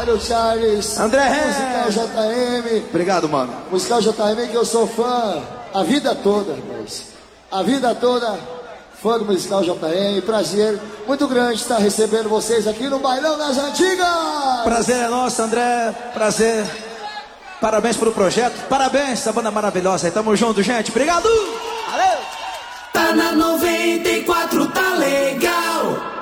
Mário Charles, André, Musical JM. Obrigado, mano. Musical JM, que eu sou fã a vida toda, irmãos. A vida toda, fã do Musical JM. Prazer muito grande estar recebendo vocês aqui no Bailão das Antigas. Prazer é nosso, André. Prazer. Parabéns pelo projeto. Parabéns, essa banda maravilhosa aí. Tamo junto, gente. Obrigado. Valeu. Tá na 94, tá legal.